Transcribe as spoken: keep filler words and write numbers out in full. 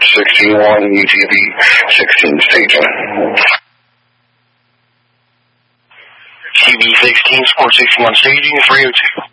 sixty-one, U T V sixteen staging. T V sixteen, Sport sixty-one staging, three oh two.